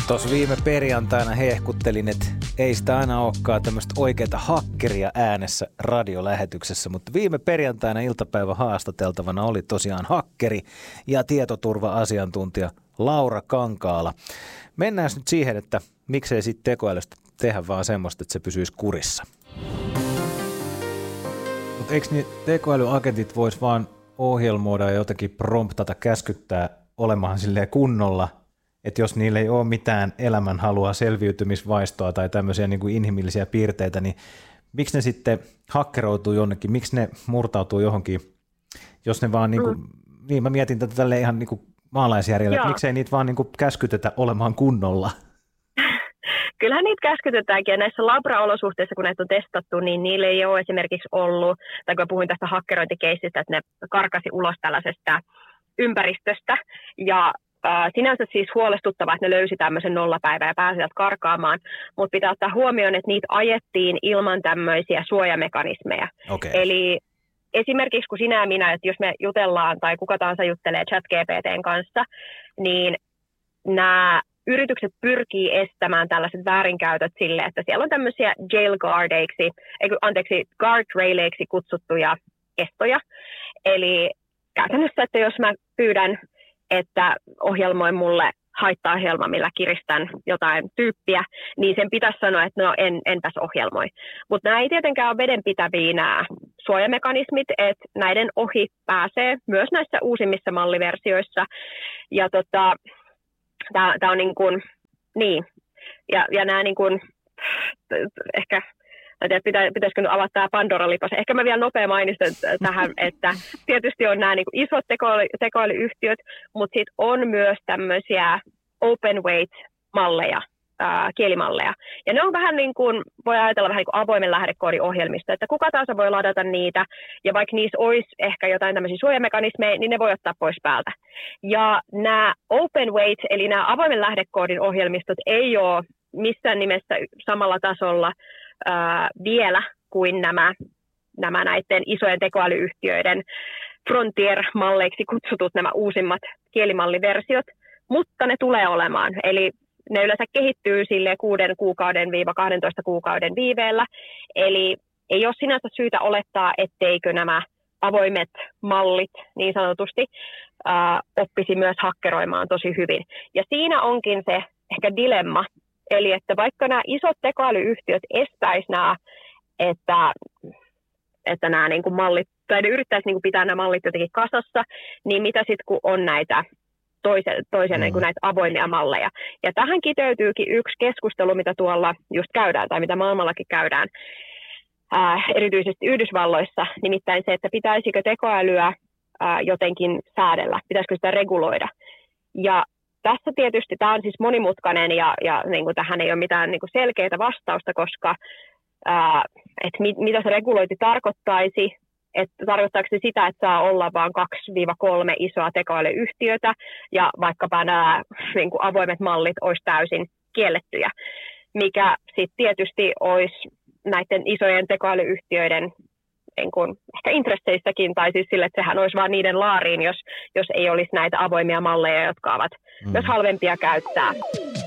Tuossa viime perjantaina hehkuttelin, että ei sitä aina olekaan tämmöistä oikeaa hakkeria äänessä radiolähetyksessä, mutta viime perjantaina iltapäivän haastateltavana oli tosiaan hakkeri ja tietoturva-asiantuntija Laura Kankaala. Mennään nyt siihen, että miksei sitten tekoälystä tehdä vaan semmoista, että se pysyisi kurissa. Mutta eikö niin tekoälyagentit vois vaan ohjelmoida ja jotenkin promptata, käskyttää olemaan silleen kunnolla, että jos niillä ei ole mitään elämänhalua, selviytymisvaistoa tai tämmöisiä niin kuin inhimillisiä piirteitä, niin miksi ne sitten hakkeroituu jonnekin, miksi ne murtautuu johonkin, jos ne vaan, niin mä mietin tätä tälleen ihan niin kuin maalaisjärjellä, että miksei niitä vaan niin kuin käskytetä olemaan kunnolla? Kyllähän niitä käskytetäänkin, ja näissä labra-olosuhteissa, kun näitä on testattu, niin niillä ei ole esimerkiksi ollut, tai kun puhuin tästä hakkerointikeissistä, että ne karkasi ulos tällaisesta ympäristöstä, ja sinänsä siis huolestuttavaa, että ne löysi tämmöisen nollapäivän ja pääsivät karkaamaan, mutta pitää ottaa huomioon, että niitä ajettiin ilman tämmöisiä suojamekanismeja. Okay. Eli esimerkiksi kun sinä ja minä, että jos me jutellaan tai kuka tahansa juttelee ChatGPT:n kanssa, niin nämä yritykset pyrkii estämään tällaiset väärinkäytöt sille, että siellä on tämmöisiä guardraileiksi kutsuttuja estoja. Eli käytännössä, että jos mä pyydän, että ohjelmoi mulle haittaohjelma, millä kiristän jotain tyyppiä, niin sen pitäisi sanoa, että no enpäs ohjelmoi. Mutta nämä ei tietenkään ole vedenpitäviä nämä suojamekanismit, että näiden ohi pääsee myös näissä uusimmissa malliversioissa. Ja tämä on niin kuin, niin, ja nämä niin kuin, ehkä, en tiedä, pitäisikö nyt avata tämä Pandora-lipas. Ehkä mä vielä nopea mainitsen tähän, että tietysti on nämä niin kuin isot tekoälyyhtiöt, mutta sitten on myös tämmöisiä open weight-malleja, kielimalleja. Ja ne on vähän niin kuin, voi ajatella vähän niin kuin avoimen lähdekoodin ohjelmista, että kuka tahansa voi ladata niitä, ja vaikka niissä olisi ehkä jotain tämmöisiä suojamekanismeja, niin ne voi ottaa pois päältä. Ja nämä open weight, eli nämä avoimen lähdekoodin ohjelmistot ei ole missään nimessä samalla tasolla vielä kuin nämä näiden isojen tekoälyyhtiöiden frontier-malleiksi kutsutut nämä uusimmat kielimalliversiot, mutta ne tulee olemaan. Eli ne yleensä kehittyy sille 6 kuukauden-12 kuukauden viiveellä, eli ei ole sinänsä syytä olettaa, etteikö nämä avoimet mallit niin sanotusti oppisi myös hakkeroimaan tosi hyvin. Ja siinä onkin se ehkä dilemma, eli että vaikka nämä isot tekoälyyhtiöt estäisi nämä, että nämä niin kuin mallit, tai ne yrittäisi niin kuin pitää nämä mallit jotenkin kasassa, niin mitä sitten kun on näitä toisen niin kuin näitä avoimia malleja. Ja tähän kiteytyykin yksi keskustelu, mitä tuolla just käydään, tai mitä maailmallakin käydään, erityisesti Yhdysvalloissa, nimittäin se, että pitäisikö tekoälyä jotenkin säädellä, pitäisikö sitä reguloida. Ja tässä tietysti tämä on siis monimutkainen ja niin kuin tähän ei ole mitään niin kuin selkeää vastausta, koska että mitä se regulointi tarkoittaisi, että tarkoittaako se sitä, että saa olla vain 2-3 isoa tekoälyyhtiötä ja vaikkapa nämä niin kuin avoimet mallit olisi täysin kiellettyjä, mikä sitten tietysti olisi näiden isojen tekoälyyhtiöiden niin kuin ehkä intresseissäkin, tai siis sille, että sehän olisi vaan niiden laariin, jos ei olisi näitä avoimia malleja, jotka ovat myös halvempia käyttää.